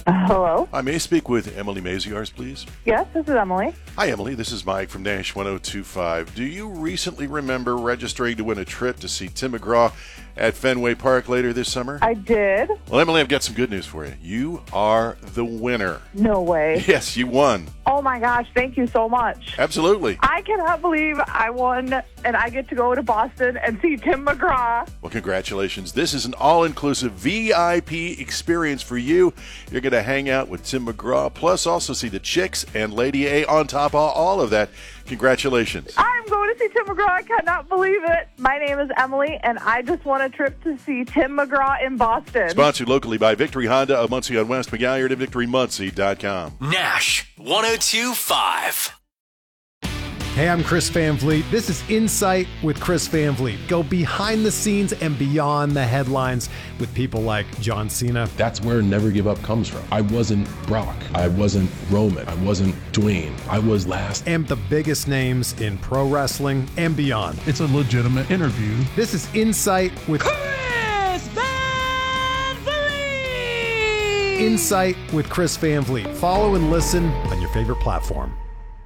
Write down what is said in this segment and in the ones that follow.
Hello? I may speak with Emily Maziarz, please. Yes, this is Emily. Hi, Emily. This is Mike from Nash 1025. Do you recently remember registering to win a trip to see Tim McGraw at Fenway Park later this summer? I did. Well, Emily, I've got some good news for you. You are the winner. No way. Yes, you won. Oh my gosh, thank you so much. Absolutely. I cannot believe I won and I get to go to Boston and see Tim McGraw. Well, congratulations. This is an all-inclusive VIP experience for you. You're going to hang out with Tim McGraw, plus also see the Chicks and Lady A on top of all of that. Congratulations. I'm going to see Tim McGraw. I cannot believe it. My name is Emily, and I just won a trip to see Tim McGraw in Boston. Sponsored locally by Victory Honda of Muncie on West, McGalliard at victorymuncie.com. Nash 1025. Hey, I'm Chris Van Vliet. This is Insight with Chris Van Vliet. Go behind the scenes and beyond the headlines with people like John Cena. That's where Never Give Up comes from. I wasn't Brock. I wasn't Roman. I wasn't Dwayne. I was last. And the biggest names in pro wrestling and beyond. It's a legitimate interview. This is Insight with Chris Van Vliet. Insight with Chris Van Vliet. Follow and listen on your favorite platform.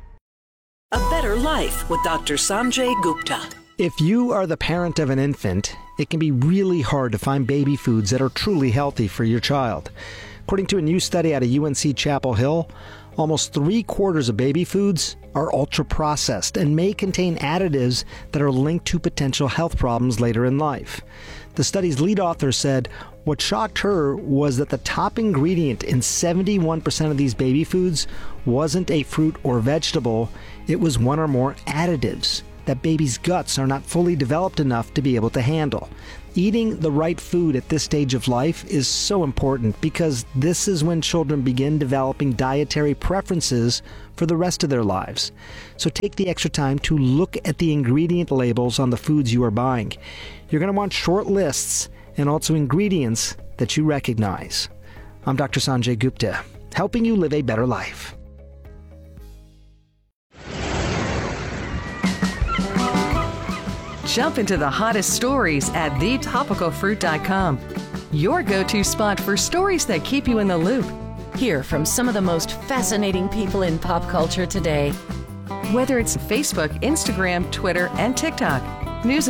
A Better Life with Dr. Sanjay Gupta. If you are the parent of an infant, it can be really hard to find baby foods that are truly healthy for your child. According to a new study out of UNC Chapel Hill, almost 3/4 of baby foods are ultra-processed and may contain additives that are linked to potential health problems later in life. The study's lead author said what shocked her was that the top ingredient in 71% of these baby foods wasn't a fruit or vegetable, it was one or more additives that babies' guts are not fully developed enough to be able to handle. Eating the right food at this stage of life is so important because this is when children begin developing dietary preferences for the rest of their lives. So take the extra time to look at the ingredient labels on the foods you are buying. You're going to want short lists and also ingredients that you recognize. I'm Dr. Sanjay Gupta, helping you live a better life. Jump into the hottest stories at thetopicalfruit.com. Your go-to spot for stories that keep you in the loop. Hear from some of the most fascinating people in pop culture today. Whether it's Facebook, Instagram, Twitter, and TikTok, news